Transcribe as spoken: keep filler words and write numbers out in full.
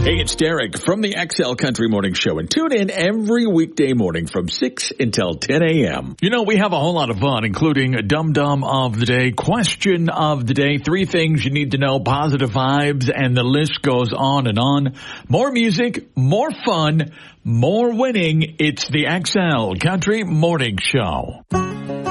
Hey, it's Derek from the X L Country Morning Show, and tune in every weekday morning from six until ten a.m. You know, we have a whole lot of fun, including a dum-dum of the day, question of the day, three things you need to know, positive vibes, and the list goes on and on. More music, more fun, more winning. It's the X L Country Morning Show.